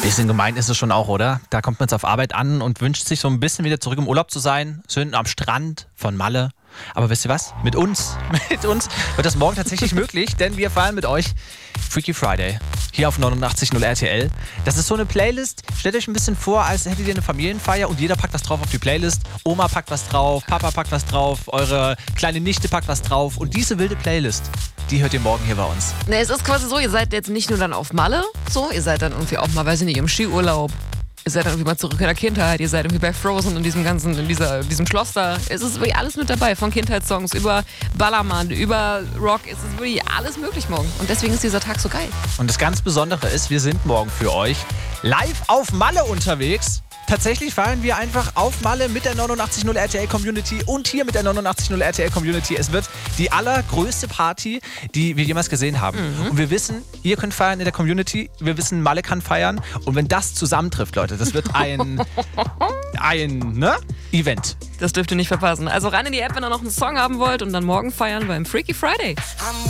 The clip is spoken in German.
Bisschen gemein ist es schon auch, oder? Da kommt man jetzt auf Arbeit an und wünscht sich so ein bisschen wieder zurück im Urlaub zu sein. Schön am Strand von Malle. Aber wisst ihr was? Mit uns wird das morgen tatsächlich möglich, denn wir feiern mit euch Freaky Friday hier auf 89.0 RTL. Das ist so eine Playlist, stellt euch ein bisschen vor, als hättet ihr eine Familienfeier und jeder packt was drauf auf die Playlist. Oma packt was drauf, Papa packt was drauf, eure kleine Nichte packt was drauf und diese wilde Playlist, die hört ihr morgen hier bei uns. Ne, es ist quasi so, ihr seid jetzt nicht nur dann auf Malle, so, ihr seid dann irgendwie auch mal, weiß ich nicht, im Skiurlaub. Ihr seid dann irgendwie mal zurück in der Kindheit, ihr seid irgendwie bei Frozen in diesem ganzen, in diesem Schloss da. Es ist wirklich alles mit dabei, von Kindheitssongs über Ballermann, über Rock. Es ist wirklich alles möglich morgen. Und deswegen ist dieser Tag so geil. Und das ganz Besondere ist, wir sind morgen für euch live auf Malle unterwegs. Tatsächlich feiern wir einfach auf Malle mit der 89.0 RTL Community und hier mit der 89.0 RTL Community. Es wird die allergrößte Party, die wir jemals gesehen haben. Und wir wissen, ihr könnt feiern in der Community. Wir wissen, Malle kann feiern. Und wenn das zusammentrifft, Leute, das wird ein Event. Das dürft ihr nicht verpassen. Also rein in die App, wenn ihr noch einen Song haben wollt und dann morgen feiern beim Freaky Friday.